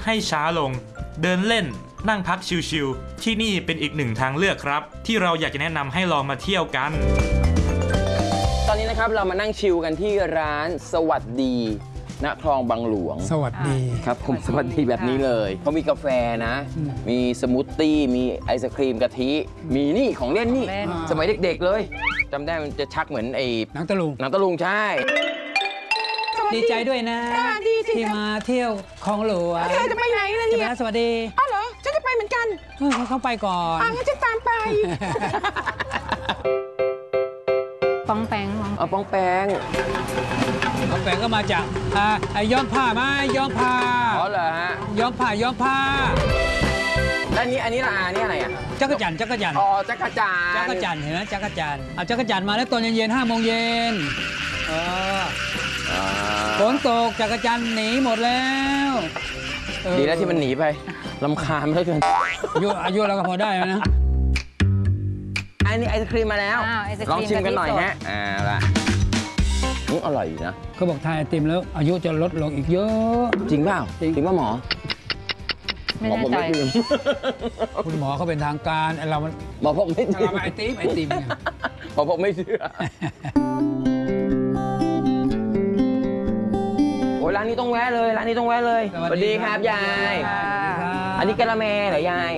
ให้ช้าลงเดินเล่นนั่งพักชิลๆที่นี่เป็นอีกหนึ่งทางเลือกครับที่เราอยากจะแนะนำให้ลองมาเที่ยวกันตอนนี้นะครับเรามานั่งชิลกันที่ร้านสวัสดีณคลองบางหลวงสวัสดีครับผมสวัสดีแบบนี้เลยเขามีกาแฟนะมีสมูทตี้มีไอศครีมกะทิมีนี่ของเล่นนี่สมัยเด็กๆเลยจำได้มันจะชักเหมือนไอ้หนังตะลุงใช่ดีใจด้วยนะที่มาเที่ยวคลองหลวงเธอจะไปไหนล่ะเนี่ยสวัสดีอ๋อเหรอฉันจะไปเหมือนกันเขาไปก่อนงั้นฉันตามไปป้องแปงป้องแปงก็มาจากย้อมผ้าไหมย้อมผ้าอ๋อเหรอฮะย้อมผ้าแล้วอันนี้ละนี่อะไรอ่ะจักรจันอ๋อจักรจันเห็นไหมจักรจันเอาจักรจันมาแล้วตอนเย็น5 โมงเย็นฝนตกจักรจันหนีหมดแล้วดีแล้วที่มันหนีไปรำคาญเหลือเกินอายุเราก็พอได้นะอันนี้ไอศครีมมาแล้วลองชิมกันหน่อยฮะละอร่อยนะเขาบอกทานไอติมแล้วอายุจะลดลงอีกเยอะจริงเปล่าจริงป่ะหมอไม่แน่ใจคุณหมอเขาเป็นทางการเรามันหมอผมไม่เชื่อไอติมหมอผมไม่เชื่อโอ้ร้านนี้ต้องแวะเลยสวัสดีครับยายอันนี้กะละแมเหรอยาย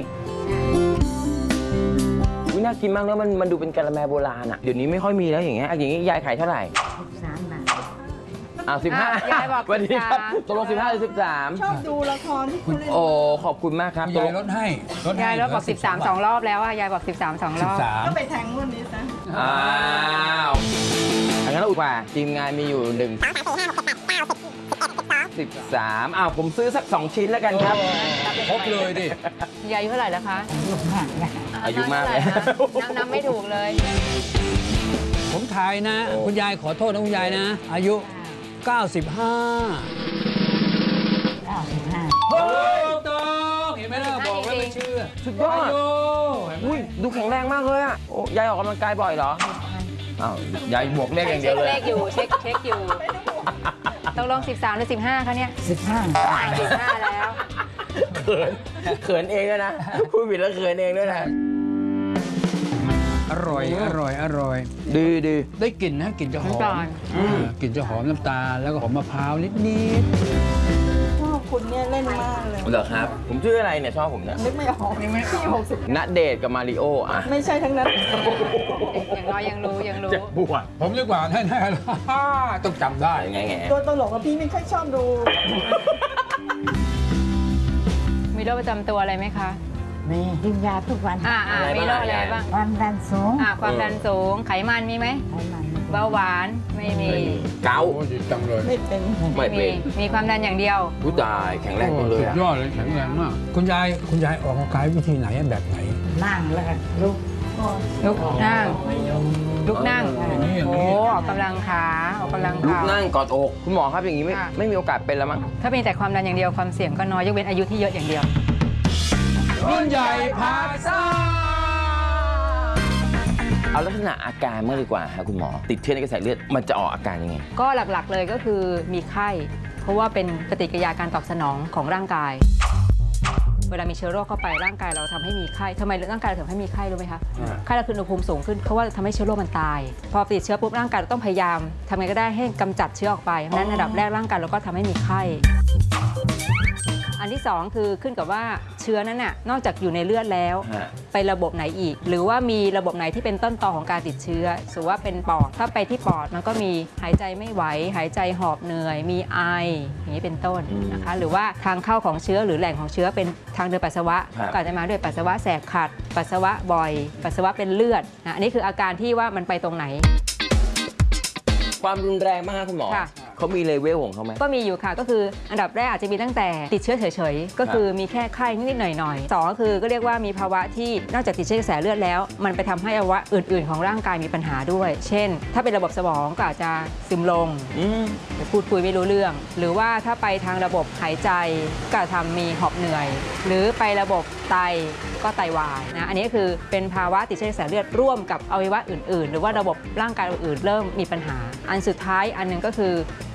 น่ากินมากเนอะมันดูเป็นกะละแมโบราณอ่ะเดี๋ยวนี้ไม่ค่อยมีแล้วอย่างเงี้ยยายขายเท่าไหร่ 13 บาท 15 ยายบอกวันนี้ครับตกลง15หรือ13 ชอบดูละครที่คุณเล่นโอ้ขอบคุณมากครับยายลดให้ยายลดบอก13 2 รอบแล้วยายบอก13 2 รอบก็ไปแทงวันนี้ซะงั้นเราอุดว่าทีมงานมีอยู่13ผมซื้อสัก2 ชิ้นแล้วกันครับครบเลยดิยายอายุเท่าไหร่แล้วคะอายุมากเลยนับไม่ถูกเลยผมทายนะคุณยายขอโทษนะคุณยายนะอายุ95เฮ้ยต้องเห็นไหมล่ะบอกแล้วไม่เชื่อสุดยอดดูแข็งแรงมากเลยอ่ะยายออกกำลังกายบ่อยเหรออ้าวยายบวกเลขอย่างเดียวเลยเช็คเลขอยู่เช็คอยู่ตกลง13หรือ15คะเนี่ย15แล้วเขินเองด้วยนะพูดผิดแล้วเขินเองด้วยนะอร่อยดีได้กลิ่นนะกลิ่นจะหอมกลิ่นจะหอมน้ำตาลแล้วก็หอมมะพร้าวนิดชอบคุณเนี่ยเล่นมากเลยเหรอครับผมชื่ออะไรเนี่ยชอบผมเนี่ยนึกไม่ออกพี่ 60ณเดชน์กับมาริโออ่ะไม่ใช่ทั้งนั้นอย่างน้อยยังรู้เจ็บปวดผมดีกว่าแน่ๆเลยต้องจำได้ไงตัวตลกกับพี่ไม่ค่อยชอบดูมีโรคประจำตัวอะไรไหมคะมีกินยาทุกวันมีโรคอะไรบ้างความดันสูงความดันสูงไขมันมีไหมไขมันเบาหวานไม่มีเกาจังเลยไม่เป็นมีความดันอย่างเดียวผู้ตายแข็งแรงจังเลยสุดยอดเลยแข็งแรงมากคุณยายออกกำลังกายวิธีไหนแบบไหนนั่งแล้วก็ลุกนั่งโอ้ออกกำลังขาออกกำลังลุกนั่งกอดอกคุณหมอครับอย่างนี้ไม่มีโอกาสเป็นแล้วมั้งถ้าเป็นแต่ความดันอย่างเดียวความเสี่ยงก็น้อยยกเว้นอายุที่เยอะอย่างเดียวรุ่นใหญ่พาซ่าเอาลักษณะอาการเมื่อดีกว่าครับคุณหมอติดเชื้อในกระแสเลือดมันจะออกอาการยังไงก็หลักๆเลยก็คือมีไข้เพราะว่าเป็นปฏิกิริยาการตอบสนองของร่างกายเวลามีเชื้อโรคเข้าไปร่างกายเราทำให้มีไข้ทำไมร่างกายเราถึงให้มีไข้รู้ไหมคะไข้เราคืออุณหภูมิสูงขึ้นเพราะว่าทำให้เชื้อโรคมันตายพอติดเชื้อปุ๊บร่างกายเราต้องพยายามทำไงก็ได้ให้กำจัดเชื้อออกไปเพราะฉะนั้นอันดับแรกร่างกายเราก็ทำให้มีไข้อันที่2คือขึ้นกับว่าเชื้อนั้นน่ะนอกจากอยู่ในเลือดแล้วไประบบไหนอีกหรือว่ามีระบบไหนที่เป็นต้นตอของการติดเชื้อสมมติว่าเป็นปอดถ้าไปที่ปอดมันก็มีหายใจไม่ไหวหายใจหอบเหนื่อยมีไออย่างนี้เป็นต้นนะคะหรือว่าทางเข้าของเชื้อหรือแหล่งของเชื้อเป็นทางเดินปัสสาวะก็อาจจะมาด้วยปัสสาวะแสบขัดปัสสาวะบ่อยปัสสาวะเป็นเลือดนะอันนี้คืออาการที่ว่ามันไปตรงไหนความรุนแรงมากคุณหมอเขามีเลเวลของเขาไหมก็มีอยู่ค่ะก็คืออันดับแรกอาจจะมีตั้งแต่ติดเชื้อเฉยๆก็คือมีแค่ไข้นิดๆหน่อยๆ2ก็คือก็เรียกว่ามีภาวะที่นอกจากติดเชื้อกระแสเลือดแล้วมันไปทำให้อวัยวะอื่นๆของร่างกายมีปัญหาด้วยเช่นถ้าเป็นระบบสมองก็อาจจะซึมลงพูดคุยไม่รู้เรื่องหรือว่าถ้าไปทางระบบหายใจก็ทำมีหอบเหนื่อยหรือไประบบไตก็ไตวายนะอันนี้คือเป็นภาวะติดเชื้อกระแสเลือดร่วมกับอวัยวะอื่นๆหรือว่าระบบร่างกายอื่นๆเริ่มมีปัญหาอันสุดท้ายอันนึงก็คือ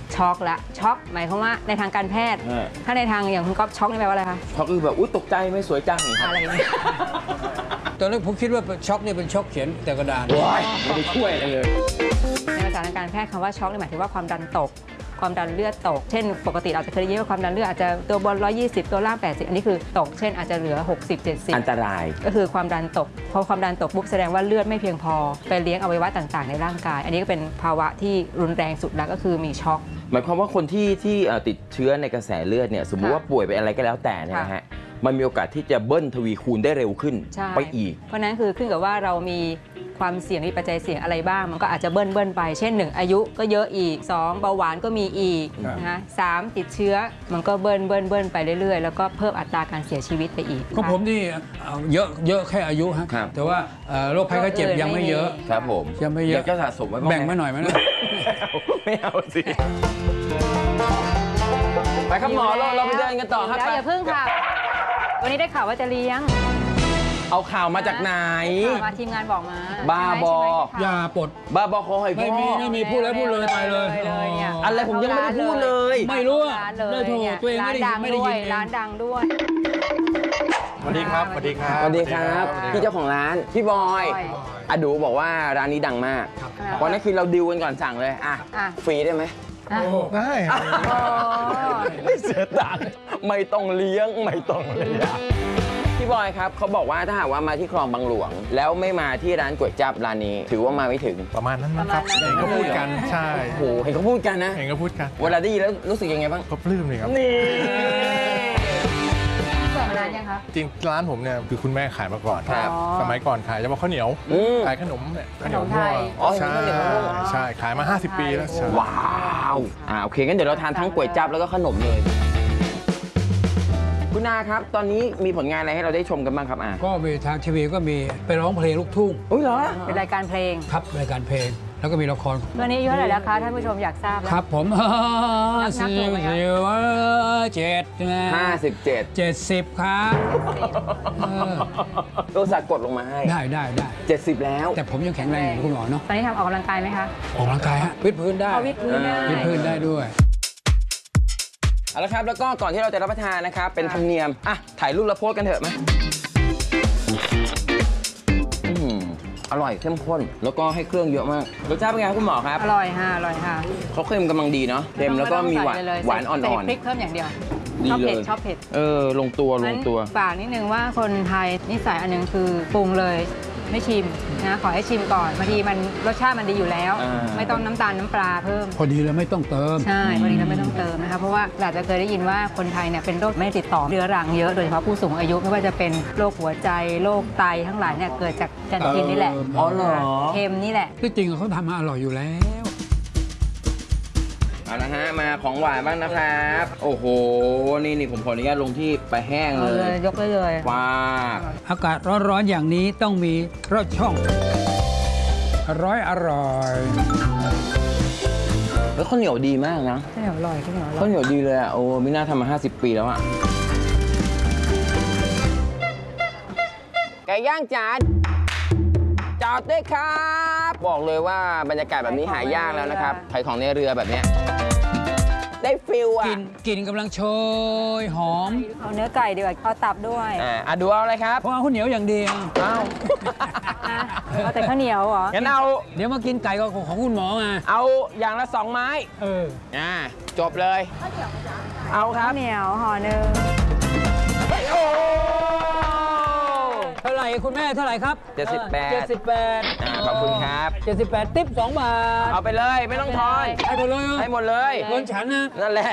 ช็อกละช็อกหมายความว่าในทางการแพทย์ ถ้าในทางอย่างคุณก๊อฟช็อกนี่แปลว่าอะไรคะช็อกคือแบบอุ๊ยตกใจไม่สวยจังอะไรอย่างเงี้ยตอนแรกผมคิดว่าช็อกเนี่ยเป็นช็อกเขียนแต่กระดานว้ายไม่ได้ช่วยอะไรเลยในภาษาทางการแพทย์คำว่าช็อกนี่หมายถึงว่าความดันตก ความดันเลือดตก เช่น ปกติเราจะเคยได้ยินว่าความดันเลือดอาจจะตัวบน120ตัวล่าง80อันนี้คือตกเช่นอาจจะเหลือ60 70 อันตรายก็คือความดันตกพอความดันตกปุ๊บแสดงว่าเลือดไม่เพียงพอไปเลี้ยงอวัยวะต่างๆในร่างกาย อันนี้ก็เป็นภาวะที่รุนแรงสุดแล้วก็คือมีช็อกหมายความว่าคนที่ติดเชื้อในกระแสเลือดเนี่ยสมมุติว่าป่วยไปอะไรก็แล้วแต่เนี่ยนะฮะมันมีโอกาสที่จะเบิ้ลทวีคูณได้เร็วขึ้นใช่ไปอีกเพราะนั้นคือขึ้นกับว่าเรามีความเสี่ยงมีปัจจัยเสี่ยงอะไรบ้างมันก็อาจจะเบิ้ลไปเช่น 1 อายุก็เยอะอีก 2 เบาหวานก็มีอีกนะคะ3ติดเชื้อมันก็เบิ้ลไปเรื่อยๆแล้วก็เพิ่มอัตราการเสียชีวิตไปอีกก็ผมนี่เยอะแค่อายุฮะครับแต่ว่าโรคภัยไข้เจ็บยังไม่เยอะครับผมยังไม่เยอะอยากจะสะสมไว้บ้างแบ่งมาหน่อยไหมนะไม่เอาสิ ไปครับหมอเราไปเดินกันต่อครับแล้วอย่าเพิ่งค่ะ วันนี้ได้ข่าวว่าจะเลี้ยงเอาข่าวมาจากไหนมาทีมงานบอกมาบ้าบออย่าปลดบ้าบอคอหอยพ่ไม่มีพูดแล้วพูดเลยไปเลยเนี่ยอะไรผมยังไม่ได้พูดเลยไม่รู้อะร้านเลยได้โทรเนี่ยตัวเองร้านไม่ได้ดังไม่ได้ด้วยยินเองร้านดังด้วยสวัสดีครับสวัสดีครับสวัสดีครับ พี่เจ้าของร้าน พี่บอยบอยอะดูบอกว่าร้านนี้ดังมากวันนั้นคือเราดิวกันก่อนสั่งเลยอ่ะอ่ะฟรีได้ไหมอ่ะได้โอ้ไม่เสียตังค์ไม่ต้องเลี้ยงไม่ต้องเลี้ยงพี่บอยครับเขาบอกว่าถ้าหากว่ามาที่คลองบางหลวง แล้วไม่มาที่ร้านก๋วยจั๊บร้านนี้ ถือว่ามาไม่ถึงประมาณนั้นนะครับประมาณนั้นเห็นก็พูดกันใช่โอ้โหเห็นเขาพูดกันนะเห็นก็พูดกันเวลาได้ยินแล้วรู้สึกยังไงบ้างก็ปลื้มเลยครับนี่เปิดมานานยังคะจริงร้านผมเนี่ยคือคุณแม่ขายมาก่อนครับสมัยก่อนขายเฉพาะข้าวเหนียวอืมขายขนมเนี่ยข้าวเหนียวขนมไทมั่วยอ๋อใช่ข้าวเหนียวมะม่วงใช่ขายมา 50 ปีแล้วใช่ว้าวโอเคงั้นเดี๋ยวเราทานทั้งก๋วยจั๊บแล้วก็ขนมเลย คุณอาครับ ตอนนี้มีผลงานอะไรให้เราได้ชมกันบ้างครับอาก็มีทางทีวีก็มีไปร้องเพลงลูกทุ่งอุ้ยเหรอเป็นรายการเพลงครับรายการเพลง แล้วก็มีละครวันนี้อายุเท่าไหร่แล้วคะท่านผู้ชมอยากทราบแล้วครับผมนับถูกไหมครับ 7 57 70 ครับเออตัวสักกดลงมาให้ได้ 70 แล้วแต่ผมยังแข็งแรงอยู่คุณหมอเนาะตอนนี้ทำออกกำลังกายไหมคะออกกำลังกายฮะวิดพื้นได้เอาวิดพื้นได้วิดพื้นได้ด้วยเอาละครับ แล้วก็ก่อนที่เราจะรับประทานนะครับ เป็นธรรมเนียม อ่ะ ถ่ายรูปแล้วโพสกันเถอะมาอร่อยเข้มข้น แล้วก็ให้เครื่องเยอะมาก รสชาติเป็นไงครับคุณหมอครับอร่อยค่ะอร่อยค่ะเขาเค็มกำลังดีเนาะ เค็มแล้วก็มีหวานไต้องใส่เลยหวานอ่ใส่อนพริกเพิ่มอย่างเดียวดีชอบเลเผ็ดยชอบเผ็ดลงตัวลงตัวงั้นฝากนิดนึงว่าคนไทยนิสัยอันหนึงคือปรุงเลยไม่ชิมนะขอให้ชิมก่อนบางทีมันรสชาติมันดีอยู่แล้วอ่าไม่ต้องน้ำตาลน้ำปลาเพิ่มพอดีเลยไม่ต้องเติมใช่พอดีเราไม่ต้องเติมนะคะเพราะว่าเราจะเคยได้ยินว่าคนไทยเนี่ยเป็นโรคไม่ติดต่อเรื้อรังเยอะโดยเฉพาะผู้สูงอายุไม่ว่าจะเป็นโรคหัวใจโรคไตทั้งหลายเนี่ยเกิดจากการกินนี่แหละอ๋อเหรอเค็มนี่แหละที่จริงเขาทำมาอร่อยอยู่แล้วเอาละฮะ มาของหวานบ้างนะครับ โอ้โห นี่ผมขออนุญาตลงที่ปลาแห้งเอาเลเลยยยกได้เลยว้าอากาศร้อนๆอย่างนี้ต้องมีรสช่อง อร่อยแล้วข้าวเหนียวดีมากนะข้าวเหนียวอร่อยข้าวเหนียวอร่ข้าอวย เหนียวดีเลยอ่ะ โอ้ไม่น่าทำมา 50 ปีแล้วอ่ะ ไก่ย่างจานจอดด้วยครับ บอกเลยว่าบรรยากาศแบบนี้หายากแล้วนะครับขายของในเรือแบบเนี้ยได้ฟิลอ่ะกลิ่นกำลังโชยหอมเอาเนื้อไก่ดีกว่าเอาตับด้วยอ่ะดูเอาอะไรครับเพราะเอาข้าวเหนียวอย่างเดียวเอานะเอาแต่ข้าวเหนียวเหรองั้นเอาเดี๋ยวมากินไก่ของคุณหมอมาเอาอย่างละ 2 ไม้ จบเลย เอาครัข้าบวเหนียวห่อหนึ่งโอ้เท่าไหร่คุณแม่เท่าไหร่ครับ 78 78 ขอบคุณครับ 78 ติ๊บ2 บาทเอาไปเลยไม่ต้องทอนให้หมดเลยเหรอให้หมดเลยเงินฉันนะนั่นแหละ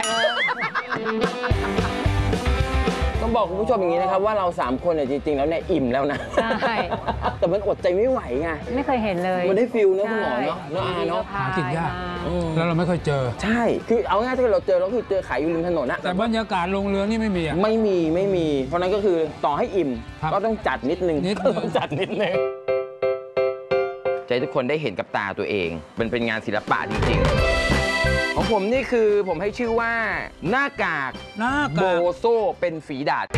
ต้องบอกคุณผู้ชมอย่างนี้นะครับว่าเรา 3 คนเนี่ยจริงๆแล้วเนี่ยอิ่มแล้วนะใช่แต่มันอดใจไม่ไหวไงไม่เคยเห็นเลยมันได้ฟิลนะคุณหมอเนาะเนาะอาเนาะหากินยากใช่แล้วเราไม่ค่อยเจอใช่ คือเอาง่ายถ้าเกิดเราเจอเราคือเจอขายอยู่ริมถนนอะแต่บรรยากาศลงเรือนี่ไม่มีอ่ะไม่มี เพราะนั้นก็คือต่อให้อิ่มครับก็ต้องจัดนิดนึงนิดนึงต้องจัดนิดนึงใจทุกคนได้เห็นกับตาตัวเอง เป็นงานศิลปะจริงๆ ของผมนี่คือผมให้ชื่อว่า หน้ากากหน้าโบกากโซ่เป็นฝีดาษ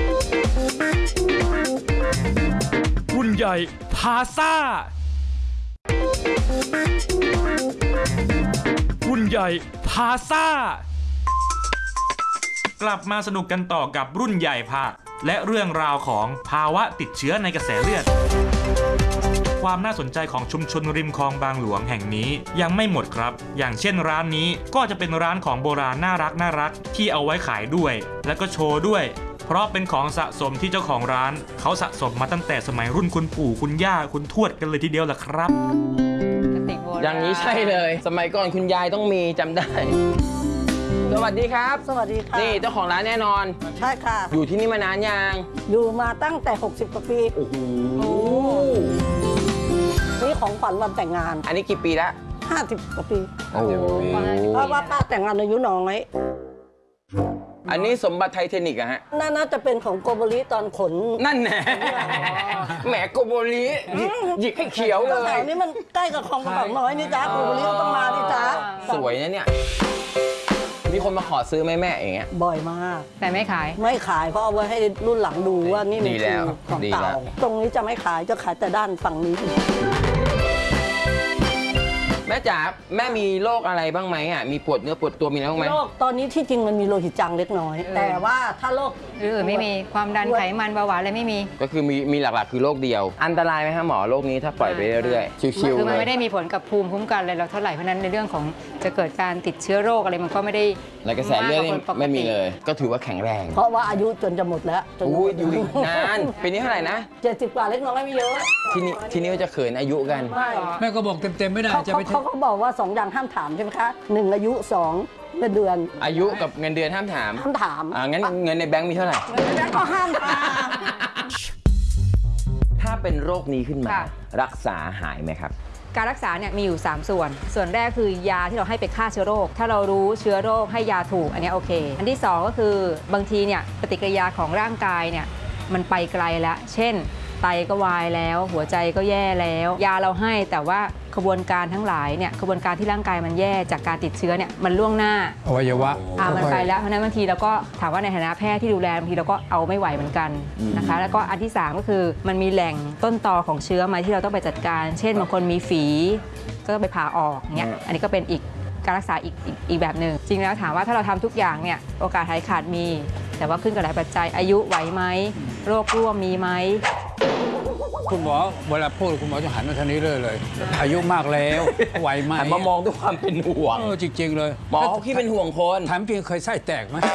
หุ่นใหญ่พาซ่า หุ่นรุ่นใหญ่พาซ่ากลับมาสนุกกันต่อกับรุ่นใหญ่พาและเรื่องราวของภาวะติดเชื้อในกระแสเลือดความน่าสนใจของชุมชนริมคลองบางหลวงแห่งนี้ยังไม่หมดครับอย่างเช่นร้านนี้ก็จะเป็นร้านของโบราณน่ารักที่เอาไว้ขายด้วยและก็โชว์ด้วยเพราะเป็นของสะสมที่เจ้าของร้านเขาสะสมมาตั้งแต่สมัยรุ่นคุณปู่คุณย่าคุณทวดกันเลยทีเดียวล่ะครับกระติกโบราณอย่างนี้ใช่เลย สมัยก่อนคุณยายต้องมีจำได้ สวัสดีครับสวัสดีค่ะนี่เจ้าของร้านแน่นอนใช่ค่ะอยู่ที่นี่มานานยังอยู่มาตั้งแต่ 60 กว่าปีโอ้โหนี่ของขวัญวันแต่งงานอันนี้กี่ปีละ 50 กว่าปีโอ้โหเพราะว่าป้าแต่งงานอายุน้อยอันนี้สมบัติไทเทนิกอะฮะน่าจะเป็นของโกโบริตอนขนนั่นแหละแหมโกโบริหยิกให้เขียวเลแถยวนี้มันใกล้กับคลองบางน้อยนี่จ้าโกโบริก็ต้องมานี่จ้าสวยนะเนี่ย มีคนมาขอซื้อไหมแม่อย่างเงี้ยบ่อยมากแต่ไม่ขายไม่ขายเพราะเอาไว้ให้รุ่นหลังดูว่านี่มันดีแล้คือวของดีเก่าแล้วตรงนี้จะไม่ขายจะขายแต่ด้านฝั่งนี้แม่จ๋าแม่มีโรคอะไรบ้างไหมอ่ะมีปวดเนื้อปวดตัวมีอะไรบ้างไหมโรคตอนนี้ที่จริงมันมีโลหิตจางเล็กน้อย แต่ว่าถ้าโรคอื่นไม่มีความดันไขมันเบาหวานอะไรไม่มีก็คือมีหลักๆคือโรคเดียว อันตรายไหมฮะหมอโรคนี้ถ้าปล่อยไปเรื่อยๆชิวคืๆอเลมันยไม่ได้มีผลกับภูมิคุ้มกันอะไรเราเท่าไหร่เพราะฉะนั้นในเรื่องของจะเกิดการติดเชื้อโรคอะไรมันก็ไม่ได้ในกระแสเลือดนี่ากกว่าคนปกติไม่มีเลย ก็ถือว่าแข็งแรงเพราะว่าอายุจนจะหมดแล้วจนอุ้ยอยู่อีกนานปีนี้เท่าไหร่นะ 70 กว่าเล็กน้อยไม่เยอะที่นี่ก็จะเขินอายุกันไม่แม่ก็บอกเต็มๆไม่ได้จะไปเขาก็บอกว่า 2 อย่างห้ามถามใช่ไหมคะ1อายุ2เงินเดือนอายุกับเงินเดือนห้ามถามห้ามถามงั้นเงินในแบงค์มีเท่าไหร่แล้วก็ห้ามถามถ้าเป็นโรคนี้ขึ้นมาค่ะรักษาหายไหมครับการรักษาเนี่ยมีอยู่ 3 ส่วน ส่วนแรกคือยาที่เราให้ไปฆ่าเชื้อโรค ถ้าเรารู้เชื้อโรคให้ยาถูกอันนี้โอเค อันที่ 2 ก็คือบางทีเนี่ยปฏิกิริยาของร่างกายเนี่ยมันไปไกลแล้ว เช่น ไตก็วายแล้ว หัวใจก็แย่แล้ว ยาเราให้แต่ว่าขบวนการทั้งหลายเนี่ยขบวนการที่ร่างกายมันแย่จากการติดเชื้อเนี่ยมันล่วงหน้าอวัยวะมันไปแล้วเพราะฉะนั้นบางทีเราก็ถามว่าในฐานะแพทย์ที่ดูแลบางทีเราก็เอาไม่ไหวเหมือนกันนะคะแล้วก็อันที่ 3 ก็คือมันมีแหล่งต้นตอของเชื้อมาที่เราต้องไปจัดการ เช่นบางคนมีฝีก็ต้องไปผ่าออกเนี่ยอันนี้ก็เป็นอีกการรักษาอีกแบบหนึ่งจริงแล้วถามว่าถ้าเราทำทุกอย่างเนี่ยโอกาสหายขาดมี แต่ว่าขึ้นกับหลายปัจจัยอายุไหวไหมโรคร่วมมีไหมคุณหมอเวลาพูดคุณหมอจะหันมาทางนี้เลย อายุมากแล้วไหวไหมหันมามองด้วยความเป็นห่วงจริงๆเลยหมอเขาขี้เป็นห่วงคนถามจริงเคยไส้แตกไหม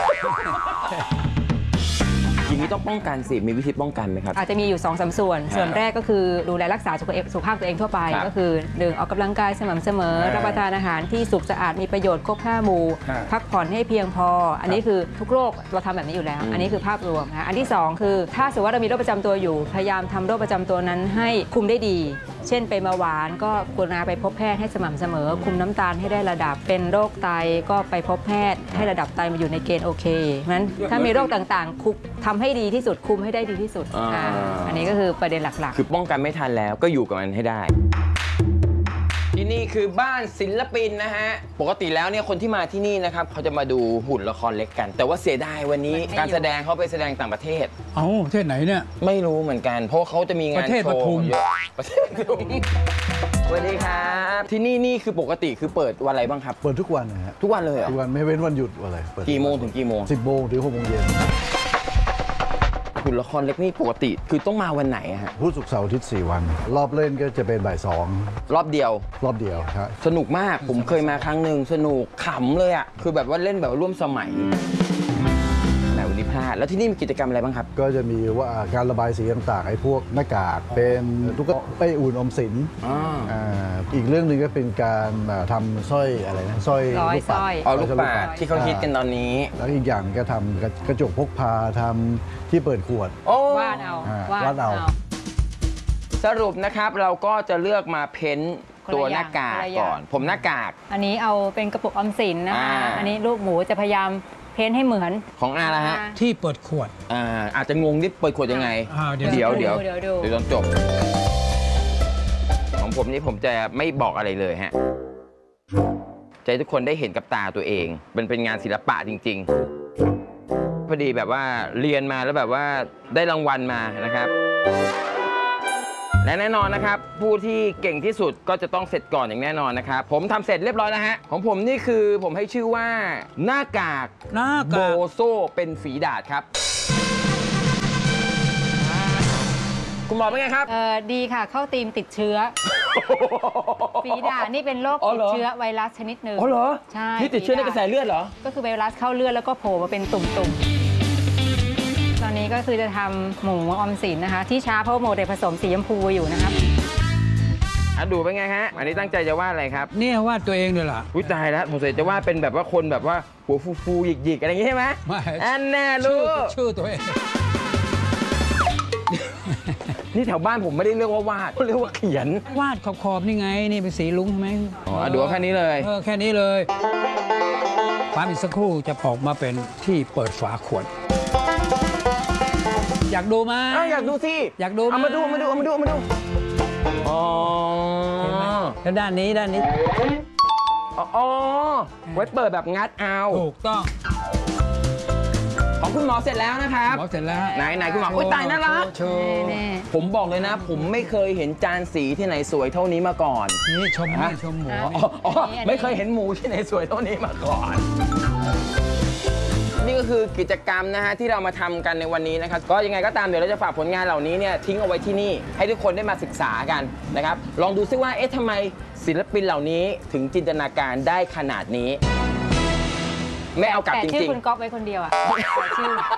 อย่างนี้ต้องป้องกันสิ มีวิธีป้องกันไหมครับอาจจะมีอยู่ 2-3 ส่วน ส่วนแรกก็คือดูแลรักษาสุขภาพตัวเองทั่วไปครับก็คือ1ออกกำลังกายสม่ำเสมอ รับประทานอาหารที่สุกสะอาดมีประโยชน์ครบ5หมู่ครับพักผ่อนให้เพียงพอ อันนี้คือทุกโรคเราทำแบบนี้อยู่แล้ว อันนี้คือภาพรวมนะอันที่ 2 คือถ้าสมมติว่าเรามีโรคประจำตัวอยู่ พยายามทำโรคประจำตัวนั้นให้คุมได้ดี เช่นเป็นเบาหวานก็กรุณาไปพบแพทย์ให้สม่ำเสมอ คุมน้ำตาลให้ได้ระดับเป็นโรคไตก็ไปพบแพทย์ให้ระดับไตมาอยู่ในเกณฑ์โอเคเพราะฉะนั้นถ้ามีโรคต่างๆคุมทำให้ดีที่สุดคุมให้ได้ดีที่สุด อันนี้ก็คือประเด็นหลักคือป้องกันไม่ทันแล้วก็อยู่กับมันให้ได้ ที่นี่คือบ้านศิลปินนะฮะ ปกติแล้วเนี่ยคนที่มาที่นี่นะครับเขาจะมาดูหุ่นละครเล็กกัน แต่ว่าเสียดายวันนี้การแสดงเขาไปแสดงต่างประเทศเอ้าประเทศไหนเนี่ยไม่รู้เหมือนกัน เพราะว่าเขาจะมีงานประเทศโชปว์ทุมเยอะประเทศปทุมสวัสดีครับ ที่นี่คือปกติคือเปิดวันอะไรบ้างครับเปิดทุกวันนะฮะทุกวันเลยเหรอทุกวันไม่เว้นวันหยุดอะไรเปิดกี่โมงถึงกี่โมง 10 โมงถึง6 โมงเย็นหุ่นละครเล็กนี่ปกติคือต้องมาวันไหนอะฮะพุธศุกร์เสาร์อาทิตย์4 วัน รอบเล่นก็จะเป็นบ่ายรอบเดียว 2 รอบเดียวครับสนุกมากผมเคยมาครั้งหนึ่งสนุกขำเลยอ่ะคือแบบว่าเล่นแบบร่วมสมัยแหมวันนี้พลาดแล้วที่นี่มีกิจกรรมอะไรบ้างครับก็จะมีว่าการระบายสีต่างๆไอ้พวกหน้ากากเป็นตุ๊กตาเป้อุ่นอมสิน อีกเรื่องหนึ่งก็เป็นการทำสร้อยอะไรนะสร้อยร้อยลูกปัดสร้อยเอาลูกปัดที่เขาฮิตกันตอนนี้แล้วอีกอย่างก็ทำกระจกพกพาทำที่เปิดขวดโอ้วาดเอาวาดเอาสรุปนะครับเราก็จะเลือกมาเพ้นท์ตัวหน้ากากก่อน ผมหน้ากากอันนี้เอาเป็นกระปุกออมสินนะคะอ่าอันนี้ลูกหมูจะพยายามเพ้นให้เหมือนของอาละฮะที่เปิดขวดอาจจะงงที่เปิดขวดยังไงเดี๋ยวเดี๋ยวเดี๋ยวตอนจบ ของผมนี่ผมจะไม่บอกอะไรเลยฮะจะให้ทุกคนได้เห็นกับตาตัวเองเป็นงานศิลปะจริงๆพอดีแบบว่าเรียนมาแล้วแบบว่าได้รางวัลมานะครับและแน่นอนนะครับผู้ที่เก่งที่สุดก็จะต้องเสร็จก่อนอย่างแน่นอนนะครับผมทำเสร็จเรียบร้อยแล้วฮะของผมนี่คือผมให้ชื่อว่าหน้ากากหน้ากากโบโซ่เป็นฝีดาษครับคุณหมอเป็นไงครับดีค่ะ เข้าธีมติดเชื้อ ฝีดาษนี่เป็นโรคอ๋อติเหรดอเชื้อไวรัสชนิดหนึ่งอ๋อเหรอใช่นี่ติดเชื้อในกระแสเลือดเหรอก็คือไวรัสเข้าเลือดแล้วก็โผล่มาเป็นตุ่มๆ ตอนนี้ก็คือจะทำหมูออมสินนะคะ ที่ช้าเพราะว่าโมเดลผสมสีชมพูอยู่นะครับดูเป็นไงฮะอันนี้ตั้งใจจะวาดอะไรครับเนี่ยวาดตัวเองเลยล่ะอุ้ยตายแล้วผมเสร็จจะวาดเป็นแบบว่าคนแบบว่าหัวฟูๆหยิกๆอะไรอย่างงี้ใช่ไหมไม่อันแน่ลูกชื่อตัวเองนี่แถวบ้านผมไม่ได้เรียกว่าวาดเขาเรียกว่าเขียนวาดขอบๆนี่ไง นี่เป็นสีลุ้งใช่ไหมอ๋อดูแค่นี้เลยแค่นี้เลยปั๊มอีกสักครู่จะออกมาเป็นที่เปิดฝาขวด อยากดูไหมอยากดูสิอยากดูไหเอามาดูอ๋อเห็นไหมแล้วด้านนี้อ๋อไว้เปิดแบบงัดเอาถูกต้องของคุณหมอเสร็จแล้วนะครับหมอเสร็จแล้วไหนคุณหมออุ้ยตายน่ารักโชว์นี่ผมบอกเลยนะ ผมไม่เคยเห็นจานสีที่ไหนสวยเท่านี้มาก่อนนี่ชมนี่ชมหมูอ๋อไม่เคยเห็นหมูที่ไหนสวยเท่านี้มาก่อน นี่ก็คือกิจกรรมนะฮะที่เรามาทำกันในวันนี้นะครับ ก็ยังไงก็ตามเดี๋ยวเราจะฝากผลงานเหล่านี้เนี่ยทิ้งเอาไว้ที่นี่ให้ทุกคนได้มาศึกษากันนะครับ ลองดูซิว่าเอ๊ะทำไมศิลปินเหล่านี้ถึงจินตนาการได้ขนาดนี้ ไม่เอากลับแต่จชื่อริงคุณก๊อฟไว้คนเดียวอะชื่อๆ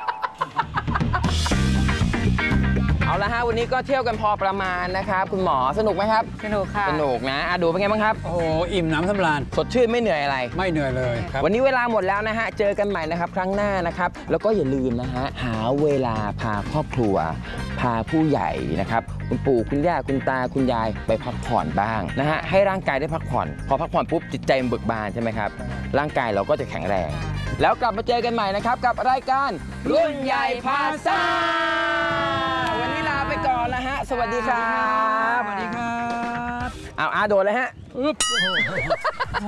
เอาละฮะวันนี้ก็เที่ยวกันพอประมาณนะครับคุณหมอสนุกไหมครับสนุกค่ะสนุกนะดูเป็นไงบ้างครับโอ้โหอิ่มหน้ำสำราญสดชื่นไม่เหนื่อยอะไรไม่เหนื่อยเลยครับวันนี้เวลาหมดแล้วนะฮะ เจอกันใหม่นะครับครั้งหน้านะครับ แล้วก็อย่าลืมนะฮะ หาเวลาพาครอบครัว พาผู้ใหญ่นะครับ คุณปู่คุณย่าคุณตาคุณยายไปพักผ่อนบ้างนะฮะ ให้ร่างกายได้พักผ่อน พอพักผ่อนปุ๊บจิตใจมันเบิกบานใช่ไหมครับ ร่างกายเราก็จะแข็งแรง แล้วกลับมาเจอกันใหม่นะครับกับรายการรุ่นใหญ่พาซ่า วันนี้ลาไปก่อนนะฮะ สวัสดีครับสวัสดีครับเอาอาโดนเลยฮะอึ๊บโอ้โห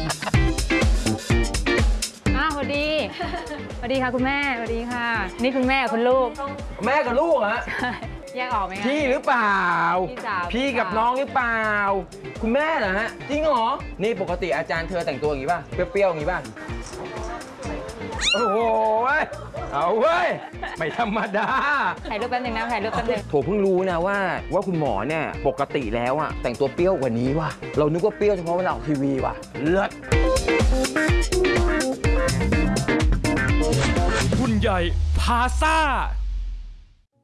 สวัสดีสวัสดีค่ะคุณแม่สวัสดีค่ะ นี่คุณแม่กับคุณลูกแม่กับลูกเหรอฮะแยกออกไหมคะพี่หรือเปล่าพี่สาวพี่กับน้องหรือเปล่า คุณแม่เหรอฮะ จริงเหรอ นี่ปกติอาจารย์เธอแต่งตัวอย่างนี้ป่ะ เปรี้ยวๆอย่างนี้ป่ะ โอ้โหเว้ยเอาเว้ย ไม่ธรรมดาถ่ายรูปแป๊บนึงนะถ่ายรูปแป๊บนึงโถเพิ่งรู้นะว่าคุณหมอเนี่ยปกติแล้วอะแต่งตัวเปรี้ยวกว่านี้ว่ะ เรานึกว่าเปรี้ยวเฉพาะเวลาออกทีวีว่ะ เลิศรุ่นใหญ่พาซ่า